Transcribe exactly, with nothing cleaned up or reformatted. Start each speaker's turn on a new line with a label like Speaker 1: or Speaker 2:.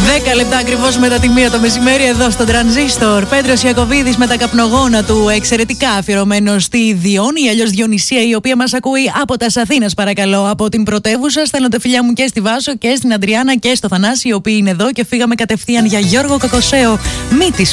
Speaker 1: δέκα λεπτά ακριβώς μετά τη μία το μεσημέρι εδώ στο Τρανζίστορ. Πέτρος Ιακωβίδης με τα καπνογόνα του, εξαιρετικά αφιερωμένο στη Διόνη, αλλιώς Διονυσία, η οποία μας ακούει από τα Αθήνας, παρακαλώ, από την πρωτεύουσα. Στέλνω τα φιλιά μου και στη Βάσο και στην Αντριάννα και στο Θανάση, οι οποίοι είναι εδώ, και φύγαμε κατευθείαν για Γιώργο Κακοσέο. Μη της